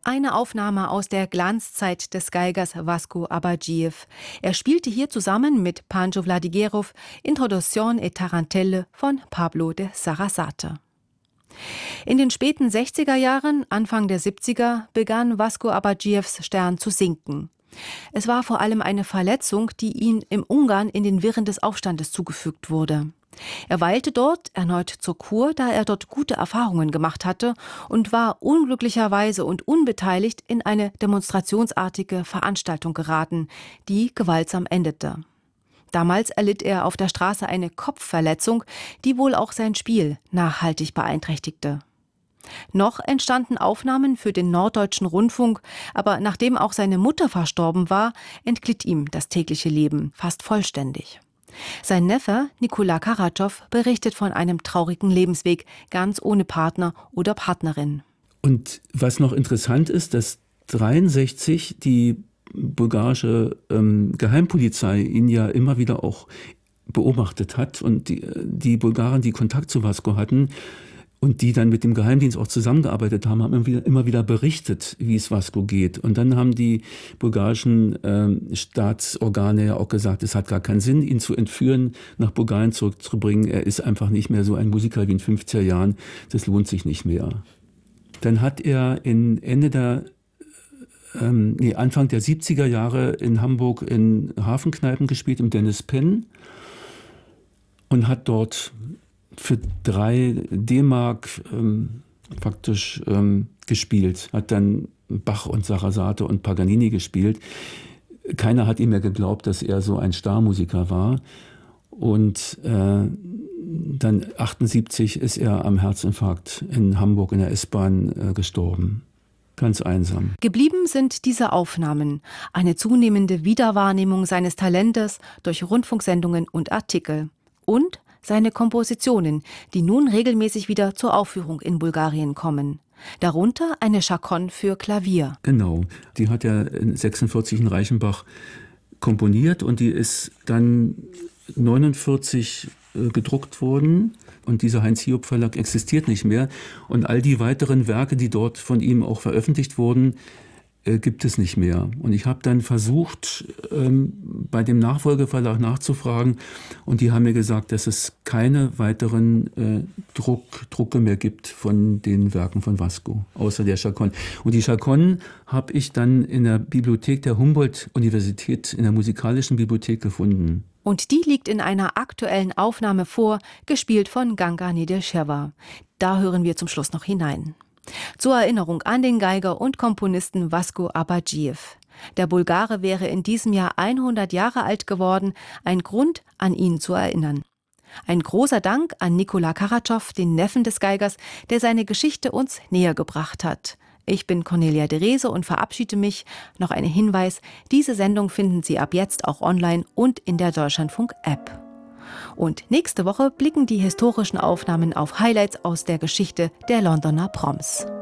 Eine Aufnahme aus der Glanzzeit des Geigers Vasco Abadjiev. Er spielte hier zusammen mit Pancho Vladiguerov Introduction et Tarantelle von Pablo de Sarasate. In den späten 60er Jahren, Anfang der 70er, begann Vasco Abadjievs Stern zu sinken. Es war vor allem eine Verletzung, die ihm im Ungarn in den Wirren des Aufstandes zugefügt wurde. Er weilte dort erneut zur Kur, da er dort gute Erfahrungen gemacht hatte und war unglücklicherweise und unbeteiligt in eine demonstrationsartige Veranstaltung geraten, die gewaltsam endete. Damals erlitt er auf der Straße eine Kopfverletzung, die wohl auch sein Spiel nachhaltig beeinträchtigte. Noch entstanden Aufnahmen für den Norddeutschen Rundfunk, aber nachdem auch seine Mutter verstorben war, entglitt ihm das tägliche Leben fast vollständig. Sein Neffe Nikola Karatschow berichtet von einem traurigen Lebensweg, ganz ohne Partner oder Partnerin. Und was noch interessant ist, dass 1963 die bulgarische Geheimpolizei ihn ja immer wieder auch beobachtet hat und die Bulgaren, die Kontakt zu Vasco hatten, und die dann mit dem Geheimdienst auch zusammengearbeitet haben, haben immer wieder berichtet, wie es Vasco geht. Und dann haben die bulgarischen Staatsorgane ja auch gesagt, es hat gar keinen Sinn, ihn zu entführen, nach Bulgarien zurückzubringen. Er ist einfach nicht mehr so ein Musiker wie in 50er Jahren. Das lohnt sich nicht mehr. Dann hat er Anfang der 70er Jahre in Hamburg in Hafenkneipen gespielt, im Dennis Penn, und hat dort für 3 D-Mark faktisch gespielt, hat dann Bach und Sarasate und Paganini gespielt. Keiner hat ihm mehr geglaubt, dass er so ein Starmusiker war. Und dann 78 ist er am Herzinfarkt in Hamburg in der S-Bahn gestorben. Ganz einsam. Geblieben sind diese Aufnahmen, eine zunehmende Wiederwahrnehmung seines Talentes durch Rundfunksendungen und Artikel. Und seine Kompositionen, die nun regelmäßig wieder zur Aufführung in Bulgarien kommen. Darunter eine Chaconne für Klavier. Genau, die hat er in 1946 in Reichenbach komponiert und die ist dann 1949 gedruckt worden. Und dieser Heinz-Hiob-Verlag existiert nicht mehr. Und all die weiteren Werke, die dort von ihm auch veröffentlicht wurden, gibt es nicht mehr. Und ich habe dann versucht, bei dem Nachfolgeverlag nachzufragen, und die haben mir gesagt, dass es keine weiteren Drucke mehr gibt von den Werken von Vasco, außer der Chaconne. Und die Chaconne habe ich dann in der Bibliothek der Humboldt-Universität, in der musikalischen Bibliothek gefunden. Und die liegt in einer aktuellen Aufnahme vor, gespielt von Ganga Nedelcheva. Da hören wir zum Schluss noch hinein. Zur Erinnerung an den Geiger und Komponisten Vasco Abadjiev. Der Bulgare wäre in diesem Jahr 100 Jahre alt geworden, ein Grund, an ihn zu erinnern. Ein großer Dank an Nikola Karatschow, den Neffen des Geigers, der seine Geschichte uns näher gebracht hat. Ich bin Cornelia Derese und verabschiede mich. Noch ein Hinweis, diese Sendung finden Sie ab jetzt auch online und in der Deutschlandfunk-App. Und nächste Woche blicken die historischen Aufnahmen auf Highlights aus der Geschichte der Londoner Proms.